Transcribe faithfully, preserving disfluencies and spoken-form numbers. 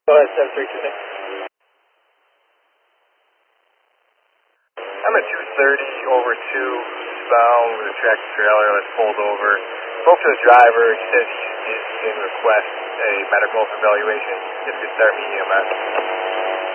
Go ahead, seven three two six. I'm at two thirty over two, bound with a tractor trailer that's pulled over. Spoke to the driver. He says he's going to request a medical evaluation if you start meeting him at